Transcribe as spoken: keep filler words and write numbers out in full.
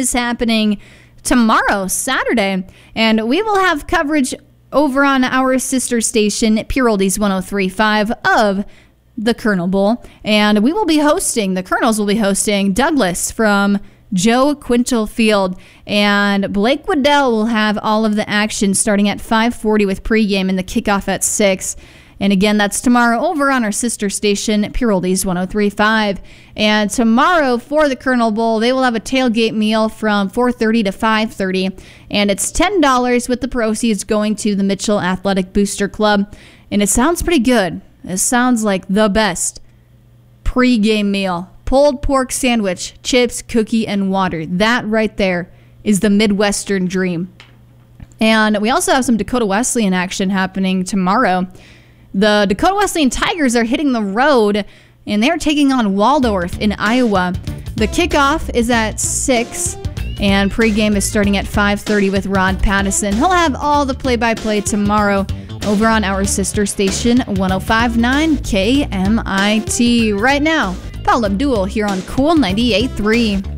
is happening tomorrow, Saturday, and we will have coverage over on our sister station, Pure Oldies one oh three point five, of the Colonel Bowl, and we will be hosting, the Colonels will be hosting Douglas from Joe Quintal Field, and Blake Waddell will have all of the action starting at five forty with pregame and the kickoff at six. And again, that's tomorrow over on our sister station, Pure Oldies one oh three point five. And tomorrow for the Colonel Bowl, they will have a tailgate meal from four thirty to five thirty, and it's ten dollars with the proceeds going to the Mitchell Athletic Booster Club. And it sounds pretty good. It sounds like the best pregame meal. Pulled pork sandwich, chips, cookie, and water. That right there is the Midwestern dream. And we also have some Dakota Wesleyan action happening tomorrow. The Dakota Wesleyan Tigers are hitting the road, and they're taking on Waldorf in Iowa. The kickoff is at six, and pregame is starting at five thirty with Rod Pattison. He'll have all the play-by-play tomorrow over on our sister station, one oh five point nine K M I T. Right now, Paul Abdul here on Cool ninety-eight point three.